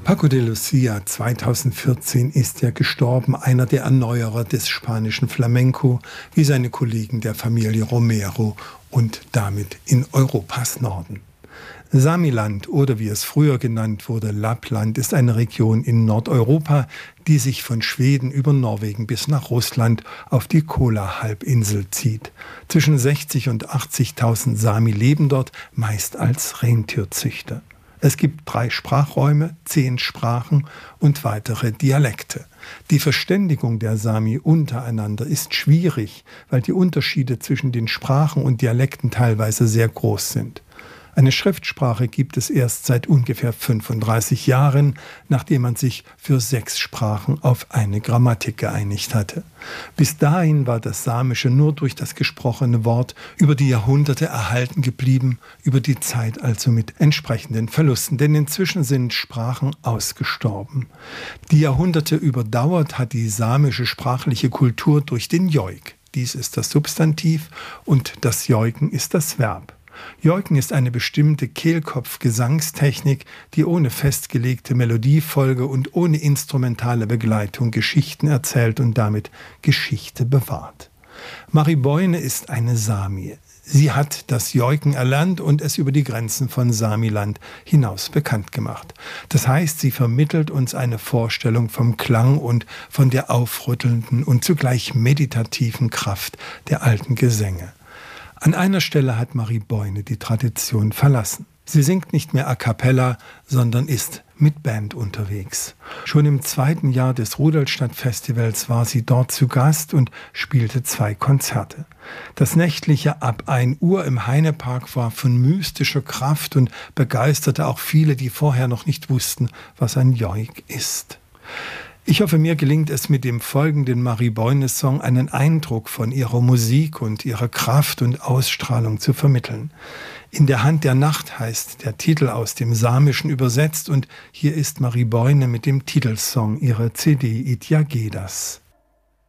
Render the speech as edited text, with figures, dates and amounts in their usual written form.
Paco de Lucia 2014 ist er gestorben, einer der Erneuerer des spanischen Flamenco, wie seine Kollegen der Familie Romero und damit in Europas Norden. Samiland oder wie es früher genannt wurde, Lappland, ist eine Region in Nordeuropa, die sich von Schweden über Norwegen bis nach Russland auf die Kola-Halbinsel zieht. Zwischen 60 und 80.000 Sami leben dort, meist als Rentierzüchter. Es gibt 3 Sprachräume, 10 Sprachen und weitere Dialekte. Die Verständigung der Sami untereinander ist schwierig, weil die Unterschiede zwischen den Sprachen und Dialekten teilweise sehr groß sind. Eine Schriftsprache gibt es erst seit ungefähr 35 Jahren, nachdem man sich für 6 Sprachen auf eine Grammatik geeinigt hatte. Bis dahin war das Samische nur durch das gesprochene Wort über die Jahrhunderte erhalten geblieben, über die Zeit also mit entsprechenden Verlusten, denn inzwischen sind Sprachen ausgestorben. Die Jahrhunderte überdauert hat die samische sprachliche Kultur durch den Joik. Dies ist das Substantiv und das Joiken ist das Verb. Joiken ist eine bestimmte Kehlkopf-Gesangstechnik, die ohne festgelegte Melodiefolge und ohne instrumentale Begleitung Geschichten erzählt und damit Geschichte bewahrt. Marie Boine ist eine Sami. Sie hat das Joiken erlernt und es über die Grenzen von Samiland hinaus bekannt gemacht. Das heißt, sie vermittelt uns eine Vorstellung vom Klang und von der aufrüttelnden und zugleich meditativen Kraft der alten Gesänge. An einer Stelle hat Marie Boine die Tradition verlassen. Sie singt nicht mehr a cappella, sondern ist mit Band unterwegs. Schon im 2. Jahr des Rudolstadt-Festivals war sie dort zu Gast und spielte 2 Konzerte. Das nächtliche ab 1 Uhr im Heinepark war von mystischer Kraft und begeisterte auch viele, die vorher noch nicht wussten, was ein Joik ist. Ich hoffe, mir gelingt es mit dem folgenden Marie Boine-Song einen Eindruck von ihrer Musik und ihrer Kraft und Ausstrahlung zu vermitteln. In der Hand der Nacht heißt der Titel aus dem Samischen übersetzt und hier ist Marie Boine mit dem Titelsong ihrer CD Itjagedas.